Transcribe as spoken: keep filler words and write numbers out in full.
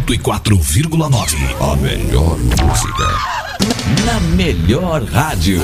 cento e quatro vírgula nove. A melhor música. Na melhor rádio.